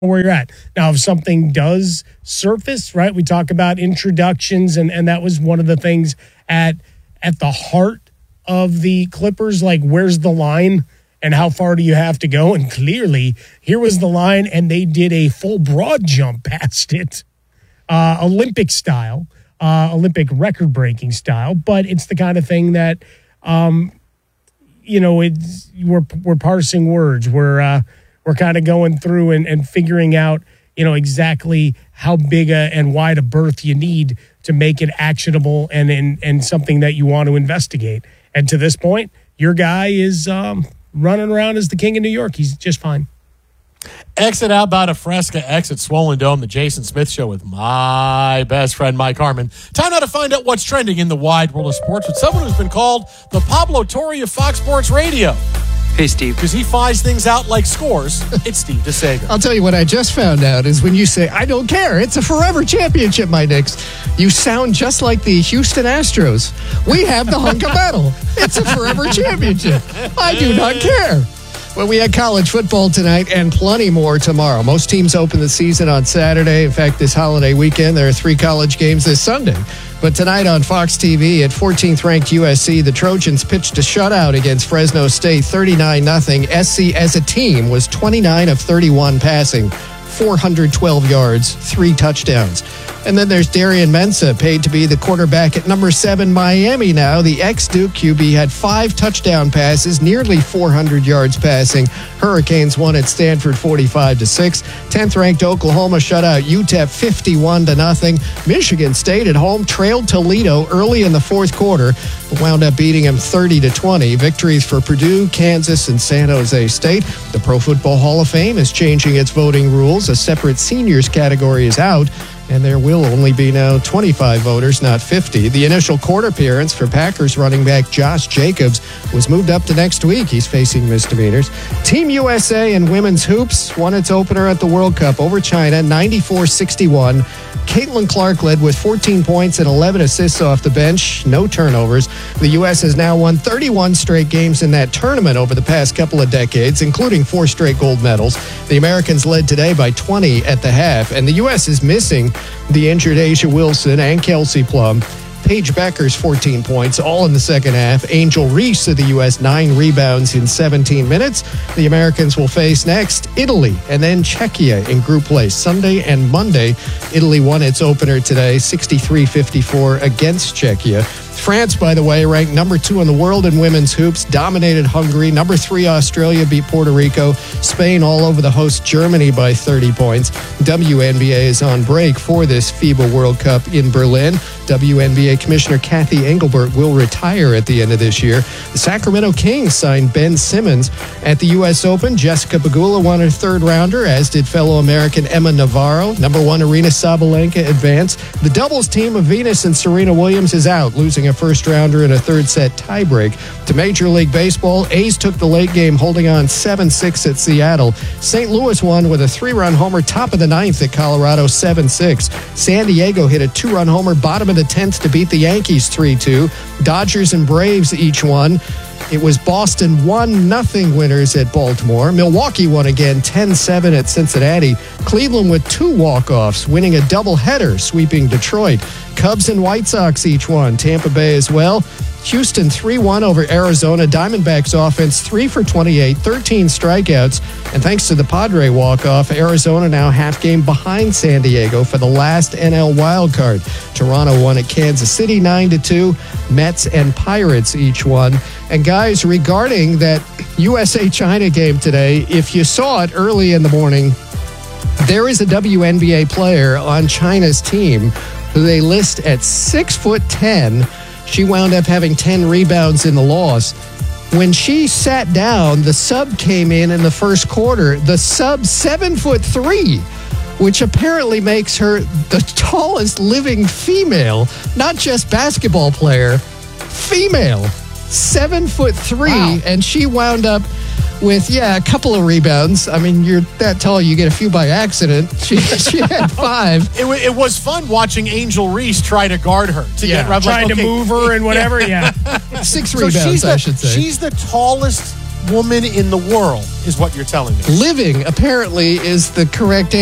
where you're at. Now, if something does surface, right, we talk about introductions, and that was one of the things at the heart of the Clippers, like where's the line and how far do you have to go? And clearly, here was the line, and they did a full broad jump past it, Olympic style, Olympic record-breaking style, but it's the kind of thing that, we're parsing words. We're kind of going through and figuring out, exactly how big and wide a berth you need to make it actionable and something that you want to investigate. And to this point, your guy is running around as the king of New York. He's just fine. Exit Outbound of Fresca, exit Swollen Dome, the Jason Smith Show with my best friend, Mike Harmon. Time now to find out what's trending in the wide world of sports with someone who's been called the Pablo Torre of Fox Sports Radio. Hey, Steve. Because he finds things out like scores. It's Steve DeSager. I'll tell you what I just found out is when you say, I don't care, it's a forever championship, my Knicks, you sound just like the Houston Astros. We have the hunk of metal. It's a forever championship. I do not care. Well, we had college football tonight and plenty more tomorrow. Most teams open the season on Saturday. In fact, this holiday weekend, there are 3 college games this Sunday. But tonight on Fox TV at 14th-ranked USC, the Trojans pitched a shutout against Fresno State, 39-0. SC as a team was 29 of 31 passing, 412 yards, 3 touchdowns. And then there's Darian Mensah, paid to be the quarterback at number 7 Miami now. The ex-Duke QB had 5 touchdown passes, nearly 400 yards passing. Hurricanes won at Stanford 45-6. 10th-ranked Oklahoma shut out UTEP 51-0. Michigan State at home trailed Toledo early in the fourth quarter, but wound up beating them 30-20. Victories for Purdue, Kansas, and San Jose State. The Pro Football Hall of Fame is changing its voting rules. A separate seniors category is out, and there will only be now 25 voters, not 50. The initial court appearance for Packers running back Josh Jacobs was moved up to next week. He's facing misdemeanors. Team USA in women's hoops won its opener at the World Cup over China, 94-61. Caitlin Clark led with 14 points and 11 assists off the bench. No turnovers. The U.S. has now won 31 straight games in that tournament over the past couple of decades, including 4 straight gold medals. The Americans led today by 20 at the half, and the U.S. is missing the injured Asia Wilson and Kelsey Plum. Paige Becker's 14 points, all in the second half. Angel Reese of the U.S., 9 rebounds in 17 minutes. The Americans will face next Italy and then Czechia in group play Sunday and Monday. Italy won its opener today, 63-54 against Czechia. France, by the way, ranked number 2 in the world in women's hoops, dominated Hungary. Number 3, Australia beat Puerto Rico. Spain all over the host Germany by 30 points. WNBA is on break for this FIBA World Cup in Berlin. WNBA Commissioner Kathy Engelbert will retire at the end of this year. The Sacramento Kings signed Ben Simmons at the U.S. Open. Jessica Pegula won her 3rd rounder, as did fellow American Emma Navarro. Number 1, Aryna Sabalenka advanced. The doubles team of Venus and Serena Williams is out, losing a first rounder in a 3rd set tiebreak. To Major League Baseball, A's took the late game, holding on 7-6 at Seattle. St. Louis won with a 3-run homer top of the 9th at Colorado, 7-6. San Diego hit a 2-run homer bottom of the 10th to beat the Yankees 3-2. Dodgers and Braves each won. It was Boston 1-0 winners at Baltimore. Milwaukee won again 10-7 at Cincinnati. Cleveland with 2 walk-offs, winning a doubleheader, sweeping Detroit. Cubs and White Sox each won. Tampa Bay as well. Houston 3-1 over Arizona. Diamondbacks offense 3 for 28, 13 strikeouts. And thanks to the Padre walk-off, Arizona now half game behind San Diego for the last NL wildcard. Toronto won at Kansas City 9-2. Mets and Pirates each won. And guys, regarding that USA-China game today, if you saw it early in the morning, there is a WNBA player on China's team who they list at 6'10". She wound up having 10 rebounds in the loss. When she sat down, the sub came in the first quarter. The sub 7'3", which apparently makes her the tallest living female, not just basketball player, female. 7'3", wow. And she wound up with, a couple of rebounds. I mean, you're that tall, you get a few by accident. She had 5. It was fun watching Angel Reese try to guard her. Trying to move her and whatever, 6 rebounds, I should say. She's the tallest woman in the world, is what you're telling me. Living, apparently, is the correct